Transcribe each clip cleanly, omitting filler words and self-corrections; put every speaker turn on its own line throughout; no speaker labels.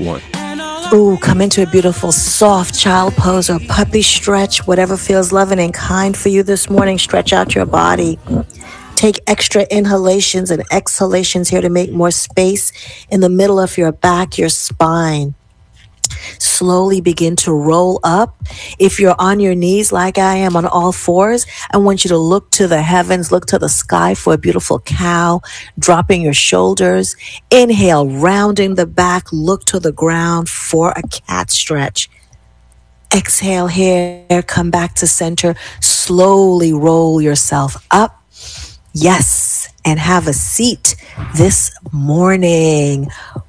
one.
Ooh, come into a beautiful soft child pose or puppy stretch, whatever feels loving and kind for you this morning. Stretch out your body. Take extra inhalations and exhalations here to make more space in the middle of your back, your spine. Slowly begin to roll up. If you're on your knees like I am on all fours, I want you to look to the heavens, look to the sky for a beautiful cow, dropping your shoulders. Inhale, rounding the back, look to the ground for a cat stretch. Exhale here, come back to center. Slowly roll yourself up. Yes, and have a seat this morning.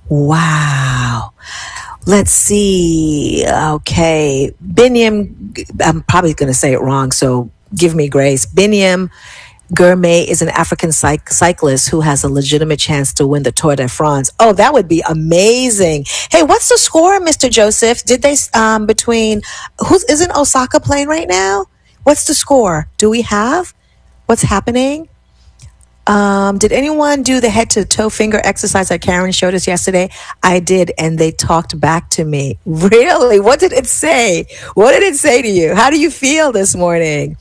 Wow. Let's see. Okay. Binyam, I'm probably going to say it wrong, so give me grace. Binyam Gourmet is an African cyclist who has a legitimate chance to win the Tour de France. Oh, that would be amazing. Hey, what's the score, Mr. Joseph? Did they, isn't Osaka playing right now? What's the score? Do we have? What's happening? Did anyone do the head to toe finger exercise that Karen showed us yesterday? I did, and they talked back to me. Really? What did it say? What did it say to you? How do you feel this morning?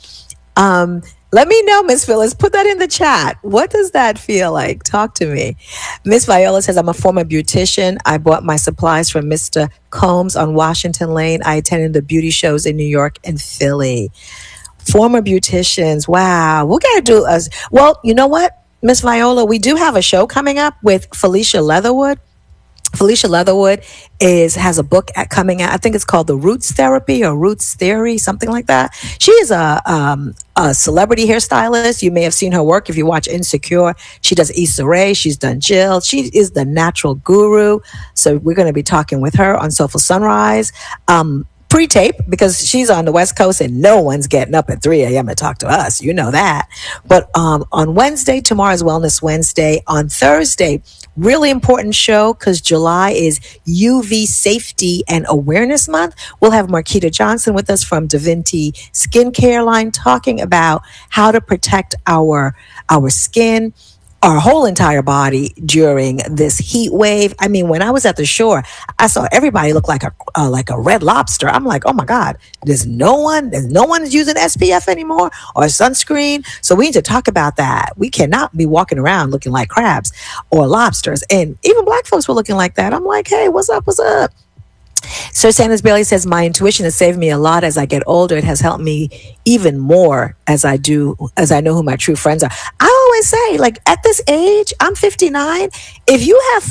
Let me know, Miss Phyllis. Put that in the chat. What does that feel like? Talk to me. Miss Viola says, I'm a former beautician. I bought my supplies from Mr. Combs on Washington Lane. I attended the beauty shows in New York and Philly. Former beauticians. Wow. We got to do us. Well, you know what, Miss Viola, we do have a show coming up with Felicia Leatherwood. Felicia Leatherwood has a book coming out. I think it's called The Roots Therapy or Roots Theory, something like that. She is a celebrity hairstylist. You may have seen her work if you watch Insecure. She does Issa Rae. She's done Jill. She is the natural guru. So we're going to be talking with her on Soulful Sunrise. Pre-tape, because she's on the West Coast and no one's getting up at 3 a.m. to talk to us. You know that. But on Wednesday, tomorrow's Wellness Wednesday. On Thursday, really important show because July is UV Safety and Awareness Month. We'll have Marquita Johnson with us from Divinity Skincare line talking about how to protect our skin, our whole entire body during this heat wave. I mean, when I was at the shore, I saw everybody look like a red lobster. I'm like, oh my God, there's no one using SPF anymore or sunscreen. So we need to talk about that. We cannot be walking around looking like crabs or lobsters. And even black folks were looking like that. I'm like, hey, what's up? What's up? Sir Sanders Bailey says, my intuition has saved me a lot as I get older. It has helped me even more as I know who my true friends are. I always say, like, at this age, I'm 59. If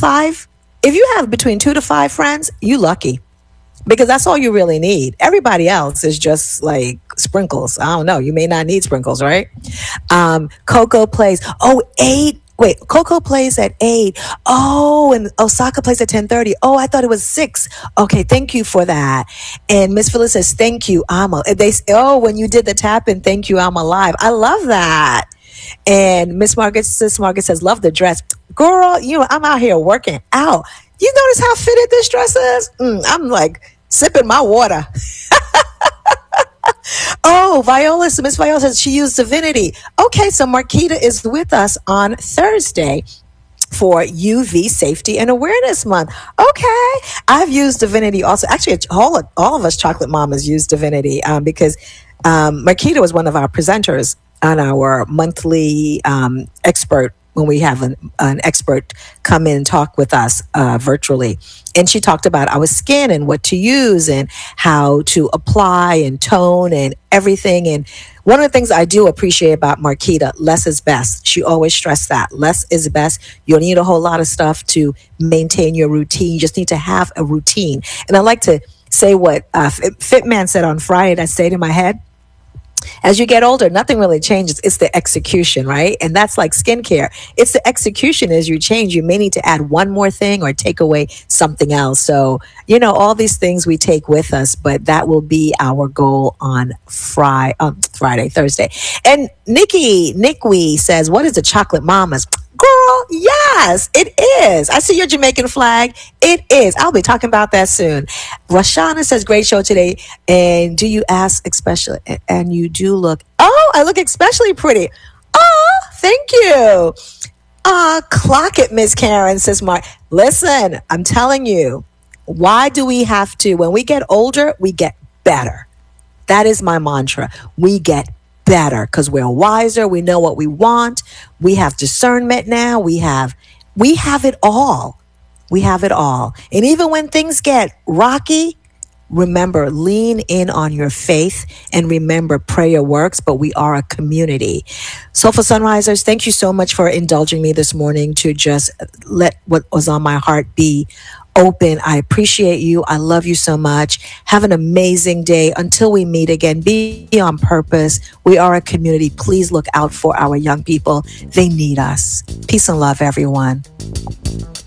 you have between 2 to 5 friends, you lucky. Because that's all you really need. Everybody else is just like sprinkles. I don't know. You may not need sprinkles, right? Coco plays. Oh, 8. Wait, Coco plays at 8. Oh, and Osaka plays at 10:30. Oh, I thought it was 6. Okay, thank you for that. And Miss Phyllis says, thank you, when you did the tap in, thank you, I'm alive. I love that. And Sis Margaret says, love the dress. Girl, I'm out here working out. You notice how fitted this dress is? I'm like sipping my water. Oh, Miss Viola says she used Divinity. Okay, so Marquita is with us on Thursday for UV Safety and Awareness Month. Okay, I've used Divinity also. Actually, all of us chocolate mamas use Divinity because Marquita was one of our presenters on our monthly expert when we have an expert come in and talk with us virtually. And she talked about our skin and what to use and how to apply and tone and everything. And one of the things I do appreciate about Marquita, less is best. She always stressed that. Less is best. You don't need a whole lot of stuff to maintain your routine. You just need to have a routine. And I like to say what Fitman said on Friday that stayed in my head. As you get older, nothing really changes. It's the execution, right? And that's like skincare. It's the execution as you change. You may need to add one more thing or take away something else. So, all these things we take with us, but that will be our goal on Thursday. And Nikki says, what is the chocolate mamas? Girl, yes, it is. I see your Jamaican flag. It is. I'll be talking about that soon. Rashana says, great show today. And do you ask especially? And you do look, I look especially pretty. Oh, thank you. Clock it, Miss Karen, says Mark. Listen, I'm telling you, Why do we have to? When we get older, we get better. That is my mantra. We get better because we're wiser. We know what we want. We have discernment now. We have it all. We have it all. And even when things get rocky, remember, lean in on your faith and remember prayer works, but we are a community. Soulful Sunrisers, thank you so much for indulging me this morning to just let what was on my heart be open. I appreciate you. I love you so much. Have an amazing day. Until we meet again, be on purpose. We are a community. Please look out for our young people. They need us. Peace and love, everyone.